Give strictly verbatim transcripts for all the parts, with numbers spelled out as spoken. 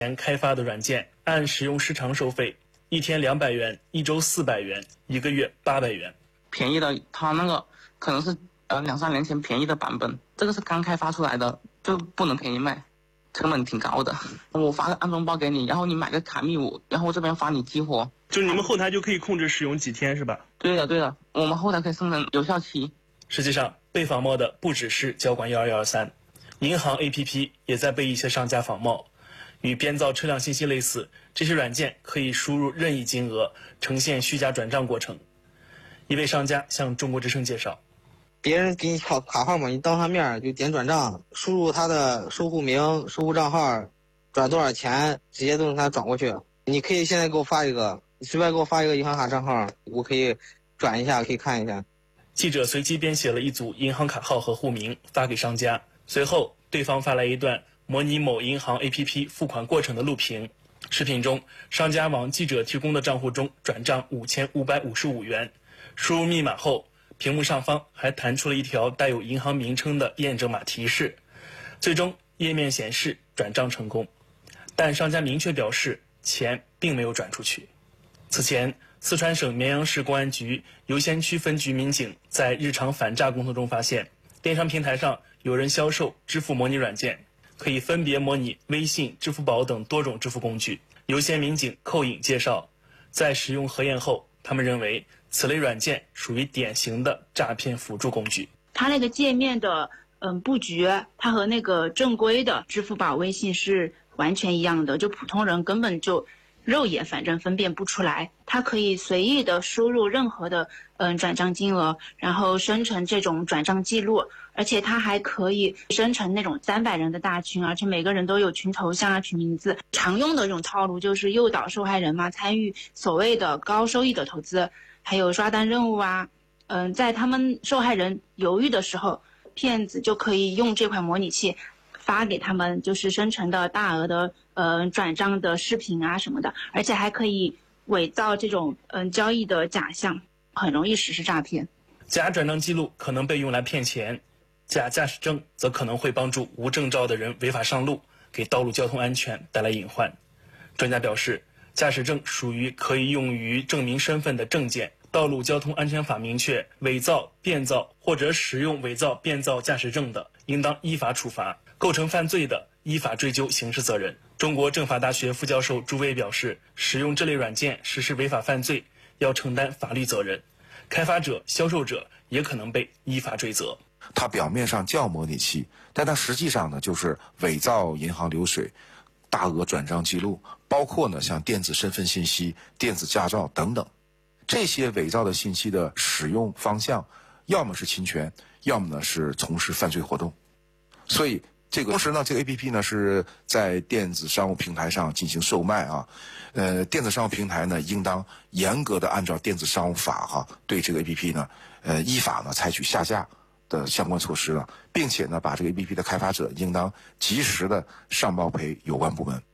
前开发的软件按使用时长收费，一天两百元，一周四百元，一个月八百元。 便宜的，它那个可能是呃两三年前便宜的版本，这个是刚开发出来的，就不能便宜卖，成本挺高的。我发个安装包给你，然后你买个卡密五，然后我这边发你激活。 就你们后台就可以控制使用几天是吧？ 对的对的，我们后台可以生成有效期。 实际上，被仿冒的不只是交管一二一二三，银行 A P P 也在被一些商家仿冒。与编造车辆信息类似，这些软件可以输入任意金额，呈现虚假转账过程。一位商家向中国之声介绍， 别人给你卡卡号码，你当他面就点转账，输入他的收户名、收户账号，转多少钱，直接都能给他转过去。你可以现在给我发一个，你随便给我发一个银行卡账号，我可以转一下，可以看一下。 记者随机编写了一组银行卡号和户名发给商家，随后对方发来一段模拟某银行 A P P 付款过程的录屏。视频中，商家往记者提供的账户中转账五千五百五十五元，输入密码后，屏幕上方还弹出了一条带有银行名称的验证码提示，最终页面显示转账成功，但商家明确表示钱并没有转出去。此前，四川省绵阳市公安局游仙区分局民警在日常反诈工作中发现，电商平台上有人销售支付模拟软件，可以分别模拟微信、支付宝等多种支付工具。游仙民警寇颖介绍，在使用核验后，他们认为此类软件属于典型的诈骗辅助工具。 它那个界面的嗯布局，它和那个正规的支付宝、微信是完全一样的，就普通人根本就肉眼反正分辨不出来。它可以随意的输入任何的嗯转账金额，然后生成这种转账记录，而且它还可以生成那种三百人的大群，而且每个人都有群头像啊、群名字。常用的这种套路就是诱导受害人嘛参与所谓的高收益的投资，还有刷单任务啊。嗯，在他们受害人犹豫的时候，骗子就可以用这款模拟器发给他们，就是生成的大额的呃转账的视频啊什么的，而且还可以伪造这种嗯、呃、交易的假象，很容易实施诈骗。 假转账记录可能被用来骗钱，假驾驶证则可能会帮助无证照的人违法上路，给道路交通安全带来隐患。专家表示，驾驶证属于可以用于证明身份的证件。道路交通安全法明确，伪造、变造或者使用伪造、变造驾驶证的，应当依法处罚；构成犯罪的，依法追究刑事责任。中国政法大学副教授朱威表示，使用这类软件实施违法犯罪，要承担法律责任，开发者、销售者也可能被依法追责。 它表面上叫模拟器，但它实际上呢，就是伪造银行流水、大额转账记录，包括呢像电子身份信息、电子驾照等等。这些伪造的信息的使用方向，要么是侵权，要么呢是从事犯罪活动。所以这个同时呢，这个 A P P 呢是在电子商务平台上进行售卖啊。呃，电子商务平台呢应当严格的按照电子商务法哈、啊，对这个 A P P 呢，呃，依法呢采取下架的相关措施了，并且呢把这个 A P P 的开发者应当及时的上报赔有关部门。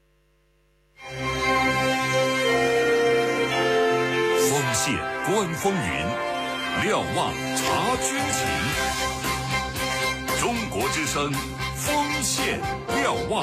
锋线观风云，瞭望察军情。中国之声，锋线瞭望。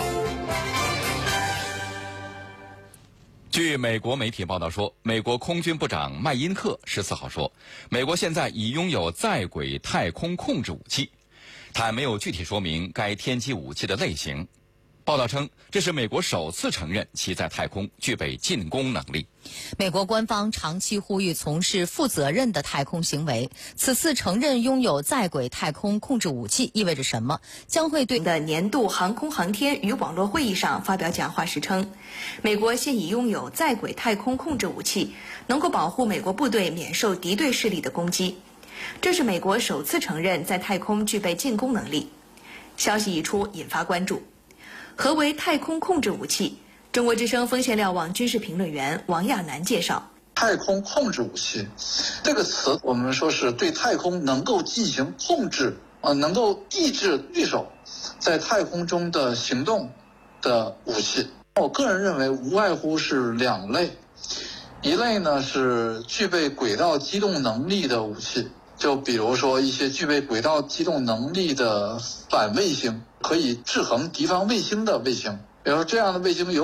据美国媒体报道说，美国空军部长麦因克十四号说，美国现在已拥有在轨太空控制武器，他没有具体说明该天基武器的类型。报道称，这是美国首次承认其在太空具备进攻能力。 美国官方长期呼吁从事负责任的太空行为，此次承认拥有在轨太空控制武器意味着什么？将会对的年度航空航天与网络会议上发表讲话时称，美国现已拥有在轨太空控制武器，能够保护美国部队免受敌对势力的攻击。这是美国首次承认在太空具备进攻能力。消息一出，引发关注。何为太空控制武器？中国之声锋线瞭望军事评论员王亚楠介绍， 太空控制武器这个词，我们说是对太空能够进行控制，呃，能够抑制对手在太空中的行动的武器。我个人认为无外乎是两类，一类呢是具备轨道机动能力的武器，就比如说一些具备轨道机动能力的反卫星，可以制衡敌方卫星的卫星。 比如说这样的卫星有